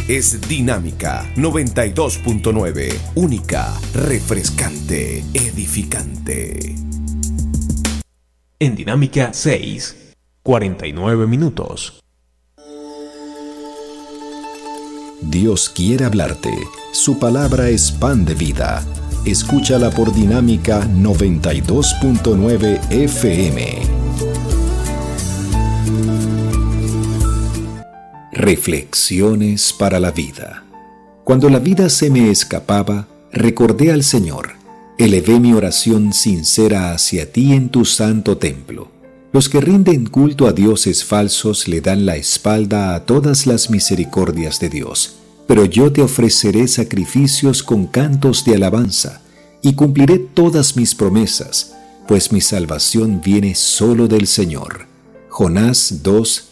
es Dinámica 92.9. Única, refrescante, edificante. En Dinámica 6, 49 minutos. Dios quiere hablarte. Su palabra es pan de vida. Escúchala por Dinámica 92.9 FM. Reflexiones para la vida. Cuando la vida se me escapaba, recordé al Señor. Elevé mi oración sincera hacia ti en tu santo templo. Los que rinden culto a dioses falsos le dan la espalda a todas las misericordias de Dios. Pero yo te ofreceré sacrificios con cantos de alabanza, y cumpliré todas mis promesas, pues mi salvación viene solo del Señor. Jonás 2,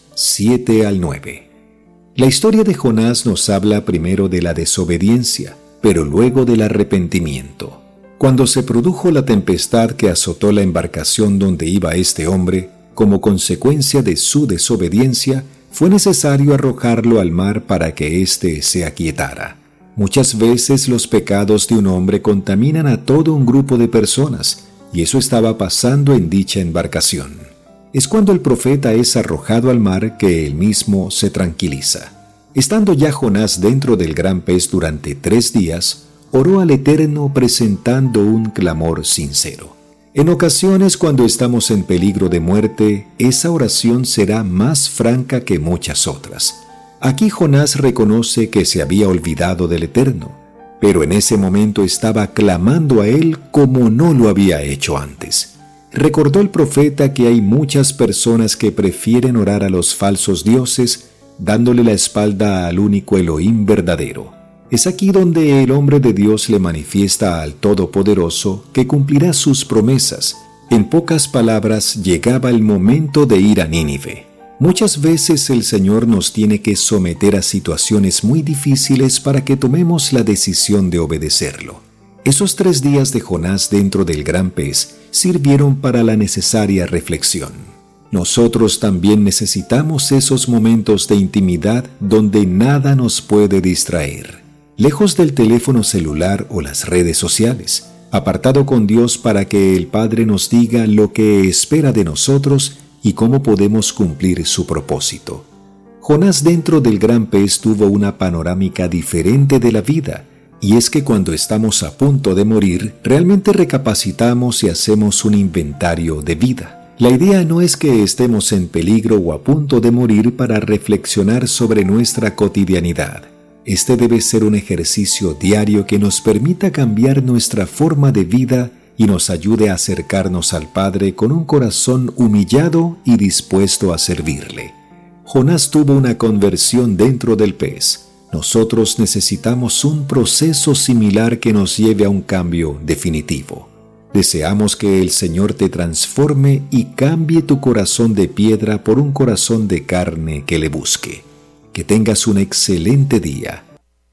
7 al 9. La historia de Jonás nos habla primero de la desobediencia, pero luego del arrepentimiento. Cuando se produjo la tempestad que azotó la embarcación donde iba este hombre, como consecuencia de su desobediencia, fue necesario arrojarlo al mar para que éste se aquietara. Muchas veces los pecados de un hombre contaminan a todo un grupo de personas, y eso estaba pasando en dicha embarcación. Es cuando el profeta es arrojado al mar que él mismo se tranquiliza. Estando ya Jonás dentro del gran pez durante 3 días, oró al Eterno presentando un clamor sincero. En ocasiones, cuando estamos en peligro de muerte, esa oración será más franca que muchas otras. Aquí Jonás reconoce que se había olvidado del Eterno, pero en ese momento estaba clamando a él como no lo había hecho antes. Recordó el profeta que hay muchas personas que prefieren orar a los falsos dioses, dándole la espalda al único Elohim verdadero. Es aquí donde el hombre de Dios le manifiesta al Todopoderoso que cumplirá sus promesas. En pocas palabras, llegaba el momento de ir a Nínive. Muchas veces el Señor nos tiene que someter a situaciones muy difíciles para que tomemos la decisión de obedecerlo. Esos 3 días de Jonás dentro del gran pez sirvieron para la necesaria reflexión. Nosotros también necesitamos esos momentos de intimidad donde nada nos puede distraer. Lejos del teléfono celular o las redes sociales, apartado con Dios para que el Padre nos diga lo que espera de nosotros y cómo podemos cumplir su propósito. Jonás dentro del gran pez tuvo una panorámica diferente de la vida, y es que cuando estamos a punto de morir, realmente recapacitamos y hacemos un inventario de vida. La idea no es que estemos en peligro o a punto de morir para reflexionar sobre nuestra cotidianidad. Este debe ser un ejercicio diario que nos permita cambiar nuestra forma de vida y nos ayude a acercarnos al Padre con un corazón humillado y dispuesto a servirle. Jonás tuvo una conversión dentro del pez. Nosotros necesitamos un proceso similar que nos lleve a un cambio definitivo. Deseamos que el Señor te transforme y cambie tu corazón de piedra por un corazón de carne que le busque. Que tengas un excelente día.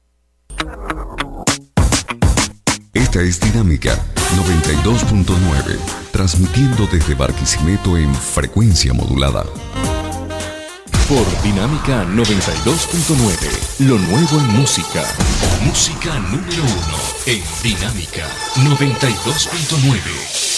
Esta es Dinámica 92.9, transmitiendo desde Barquisimeto en frecuencia modulada. Por Dinámica 92.9, lo nuevo en música. Música número 1 en Dinámica 92.9.